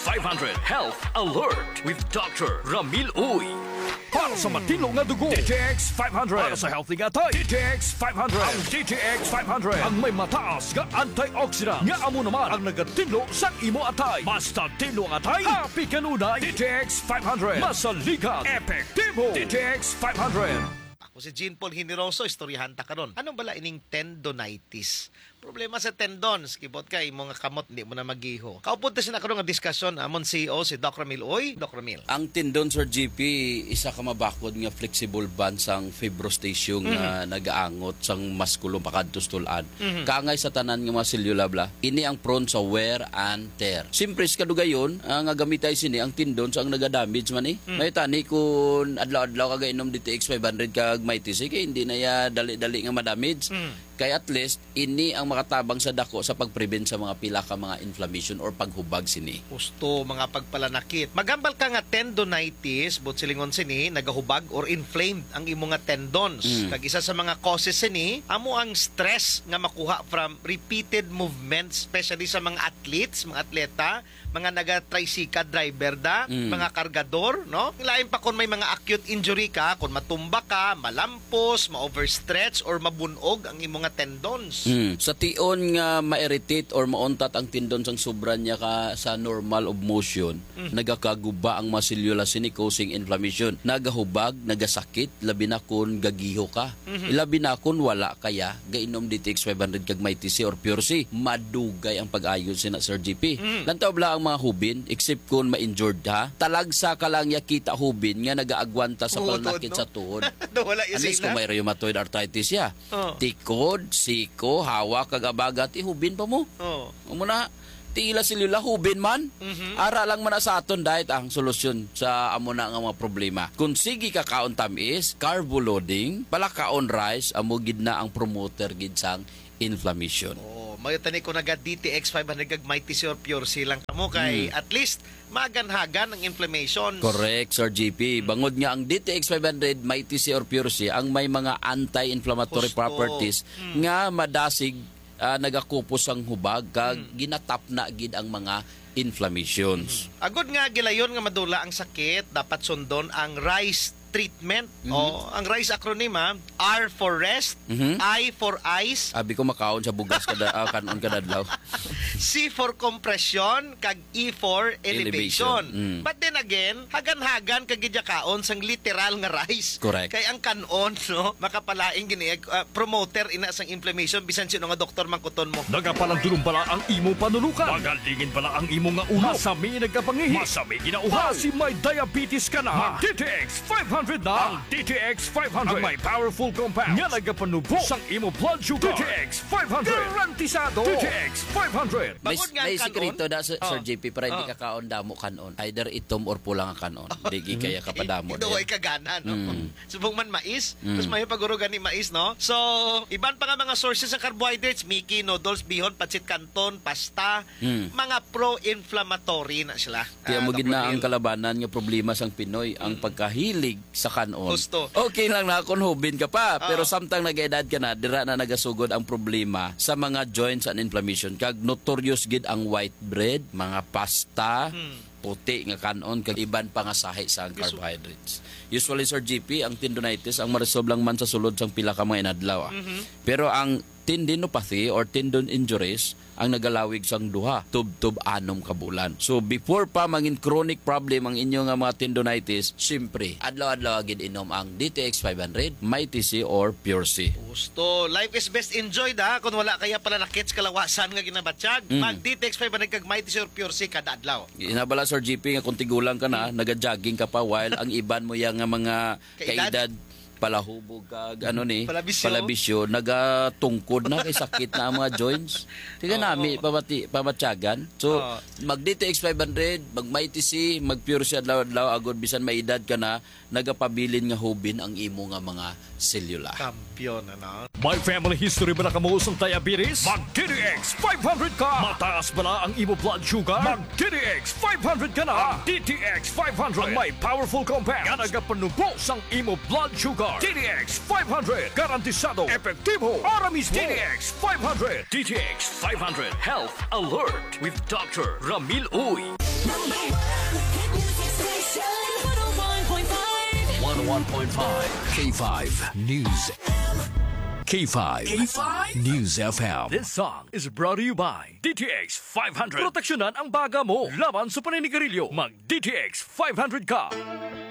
500 Health Alert with Dr. Ramil Uy. Para sa matilong nga dugo, DTX 500. Para sa healthy nga tayo, DTX 500. Ang DTX 500 ang may mataas nga antioxidant nga amo naman ang nagatinlo sa imo atay. Basta tinlo ang atay, happy kanunay. DTX 500. Masaligan, epektibo. DTX 500. Ako si Jean Paul Hiniroso, istoryahan ta karon. Anong bala ining tendonitis? Problema sa tendons, kibot kay mga kamot hindi mo na magiho. Kaupod ta sina karon nga diskusyon amon CEO si Dr. Ramil Uy. Dr. Ramil. Ang tendon, Sir GP, isa ka mabakod nga flexible band sang fibrostation nga nagaangot sang maskulo pakadtos tulan. Kaangay sa tanan nga mga selula bla, ini ang prone sa wear and tear. Simpres kadugayon, nga gamitay sini ang tendons ang nagadamage man eh. May tani kun adlaw-adlaw kag inom DTX 500 kag may TC kay hindi na ya dali-dali nga madamage. Kaya at least, ini ang makatabang sa dako sa pag-prevent sa mga pila ka mga inflammation or paghubag sini. Gusto, mga pagpalanakit. Magambal ka nga tendonitis, but silingon sini, nagahubag or inflamed ang imo nga tendons. Kag isa sa mga causes sini, amo ang stress nga makuha from repeated movements, especially sa mga athletes, mga atleta, mga naga-tricycle driver da, mga kargador, no? Lain pa kung may mga acute injury ka, kung matumba ka, malampos, ma-overstretch, or mabunog ang imo nga tendons. Sa tion nga ma-irritate or mauntat ang tendons ang sobra niya ka sa normal of motion, nagakaguba ang mga selula sini causing inflammation. Nagahubag, nagasakit, labi na kun gagiho ka. Labi na kun wala kaya, gainom DTX 500 kag may TC or Pure C, madugay ang pag-ayon sina Sir GP. Lantaw bla ang mga hubin, except kung ma-injured ha, talagsa ka lang ya kita hubin nga nagaagwanta sa panakit no? Sa tuhod. Unless kung may rheumatoid arthritis ya. Tikod, siko, hawa, kagabagat, ihubin pa mo. Muna, tila silula, hubin man. Ara lang man sa aton dahil ang solusyon sa amo na nga mga problema. Kung sige kakaon tamis, carbo loading, palakaon rice, amo gid na ang promoter gid sang inflammation. May tani ko naga DTX 500 kag may TC or Pure C lang kamo kay at least maganhagan ang inflammation. Correct, Sir GP. Bangod nga ang DTX 500 may TC or Pure C ang may mga anti-inflammatory properties nga madasig nagakupos ang hubag kag ginatap na gid ang mga inflammations. Agod nga gilayon nga madula ang sakit, dapat sundon ang RICE treatment. Ang RICE acronym R for rest, I for eyes, abi ko makaon sa bugas kada kanon kadadlaw. C for compression kag E for elevation. But then again, hagan-hagan kag gidya kaon sang literal nga rice. Correct. Kay ang kanon no makapalaing gini promoter ina sang inflammation bisan sino nga doktor mangkuton mo. Nagapalandulong pala ang imo panulukan. Magalingin pala ang imo nga ulo. Masami nagkapangihi. Masami ginauhan. Si may diabetes ka na. DTX 500 na. Ang DTX 500 ang may powerful compounds nga nagapanubo sang imo blood sugar. DTX 500 garantisado. DTX 500. May sekreto da Sir JP para hindi ka kaon damo kanon. Either itom or pulang ang kanon. Digi kaya ka padamo. Ito ay kagana no. Subong man mais, tapos may paguro gani mais no. So, iban pa nga mga sources ng carbohydrates, miki, noodles, bihon, pancit canton, pasta, mga pro-inflammatory na sila. Kaya mo gid na ang kalabanan nga problema sang Pinoy ang pagkahilig sa kanon. Gusto. Okay lang na kung hubin ka pa, pero samtang nag-edad ka na, dira na nagasugod ang problema sa mga joints and inflammation. Kag notorious gid ang white bread, mga pasta, puti nga kanon, kag iban pa nga sahi sa carbohydrates. Usually, Sir GP, ang tendonitis, ang maresolve lang man sa sulod sang pila ka mga inadlaw. Pero ang tendinopathy or tendon injuries ang nagalawig sang duha tub-tub 6 ka bulan. So before pa mangin chronic problem ang inyo nga mga tendonitis, syempre adlaw-adlaw gid inom ang DTX 500, may TC or Pure C. Gusto, life is best enjoyed ha. Kung wala kaya pala na kits kalawasan nga ginabatsyag, mag DTX 500 kag may TC or Pure C kada adlaw. Inabala Sir GP nga kung tigulang ka na, naga-jogging ka pa while ang iban mo yang nga mga kaedad palahubog kag palabisyo nagatungkod na kay sakit na ang mga joints. Tiga nami pamatyagan. So mag DTX 500, mag may TC, mag Pure C adlaw-adlaw agod bisan may edad ka na nagapabilin nga hubin ang imo nga mga selula. Kampiyon ano. May family history ba na kamo sa diabetes? Mag DTX 500 ka. Mataas ba na ang imo blood sugar? Mag DTX 500 ka na. Ang DTX 500 ang may powerful compounds nga nagapanubo sang imo blood sugar. DTX 500 garantisado, epektibo, para mismo. DTX 500. DTX 500 Health Alert with Dr. Ramil Uy. Number one hit music station. 101.5. 101.5 K5 News. K5 News FM. This song is brought to you by DTX 500. Proteksyonan ang baga mo laban sa paninigarilyo. Mag DTX 500 ka.